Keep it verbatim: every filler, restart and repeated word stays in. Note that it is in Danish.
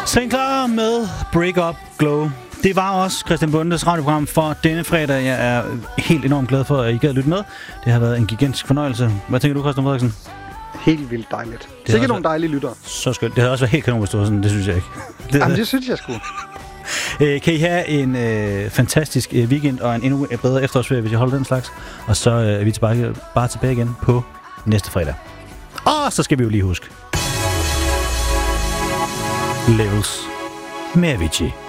Saint Clara med Break Up Glow. Det var også Christian Bondes radioprogram for denne fredag. Jeg er helt enormt glad for, at I gad lytte med. Det har været en gigantisk fornøjelse. Hvad tænker du, Christian Frederiksen? Helt vildt dejligt. Sikkert nogle dejlige lyttere. Så skønt. Det havde også været helt kanon, hvis du var sådan. Det synes jeg ikke. Det, Jamen, det synes jeg sgu. Øh, kan I have en øh, fantastisk øh, weekend og en endnu bedre efterårsferie, hvis I holder den slags. Og så øh, er vi tilbage, bare tilbage igen på næste fredag. Og så skal vi jo lige huske Levels med Avicii.